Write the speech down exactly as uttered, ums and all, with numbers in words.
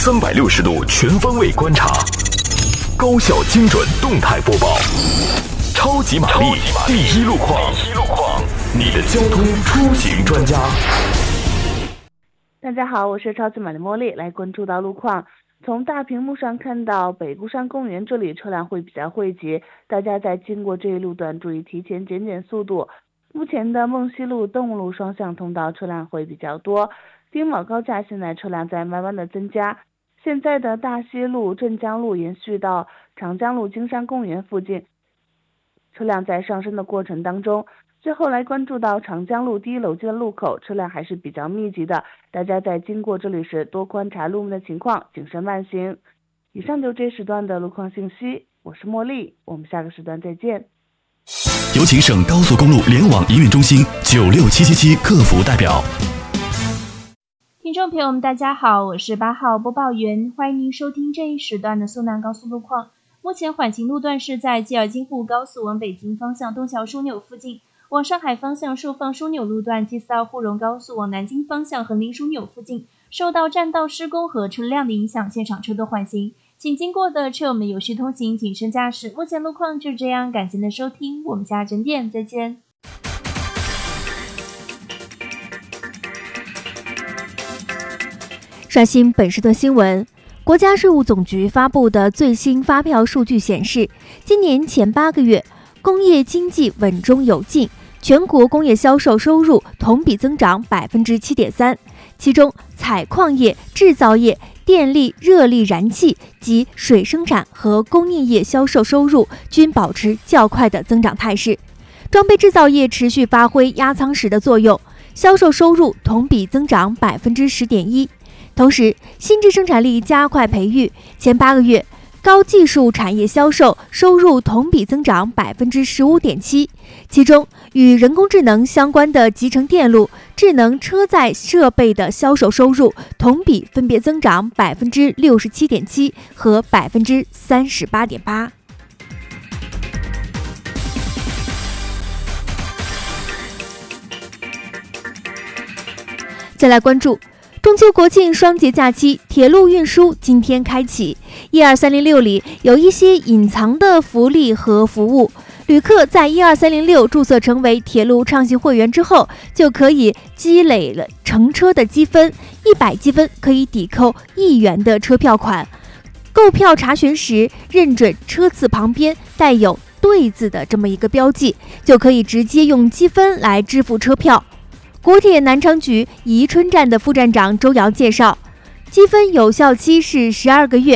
三百六十度全方位观察，高效精准动态播报，超级玛丽第一路况，你的交通出行专家。 大家好，我是超级玛丽茉莉，来关注到路况。从大屏幕上看到北固山公园这里车辆会比较汇集，大家在经过这一路段注意提前减减速度。目前的梦溪路、动物路双向通道车辆会比较多，丁卯高架现在车辆在慢慢的增加。现在的大溪路、镇江路延续到长江路金山公园附近，车辆在上升的过程当中。最后来关注到长江路第一楼街的路口，车辆还是比较密集的，大家在经过这里时多观察路面的情况，谨慎慢行。以上就这时段的路况信息，我是茉莉，我们下个时段再见。 有请省高速公路联网营运中心九六七七七客服代表。 听众朋友们大家好，我是八号播报员，欢迎您收听这一时段的苏南高速路况。目前缓行路段是在吉尔金沪高速往北京方向东桥枢纽附近，往上海方向顺放枢纽路段第四道沪蓉高速往南京方向横林枢纽附近，受到占道施工和车辆的影响，现场车多缓行，请经过的车友们有序通行，谨慎驾驶。目前路况就这样，感谢您的收听，我们下整点再见。 刷新本时段新闻。国家税务总局发布的最新发票数据显示，今年前八个月，工业经济稳中有进，全国工业销售收入同比增长 百分之七点三， 其中采矿业、制造业、电力、热力燃气及水生产和供应业销售收入均保持较快的增长态势。装备制造业持续发挥压舱石的作用，销售收入同比增长 百分之十点一。同时，新质生产力加快培育，前八个月，高技术产业销售收入同比增长 百分之十五点七， 其中与人工智能相关的集成电路、智能车载设备的销售收入同比分别增长 百分之六十七点七 和 百分之三十八点八。再来关注中秋国庆双节假期，铁路运输今天开启。一二三零六里有一些隐藏的福利和服务，旅客在一二三零六注册成为铁路畅行会员之后，就可以积累了乘车的积分，一百积分可以抵扣一元的车票款。购票查询时，认准车次旁边带有对字的这么一个标记，就可以直接用积分来支付车票。国铁南昌局宜春站的副站长周瑶介绍，积分有效期是十二个月，